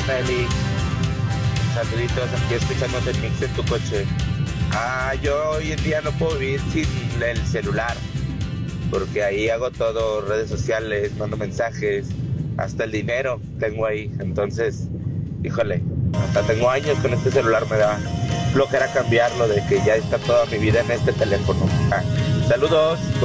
Meli. Saluditos, aquí escuchándote el mix en tu coche. Yo hoy en día no puedo vivir sin el celular, porque ahí hago todo, redes sociales, mando mensajes, hasta el dinero tengo ahí. Entonces, híjole, hasta tengo años con este celular, me da flojera cambiarlo, de que ya está toda mi vida en este teléfono. Saludos.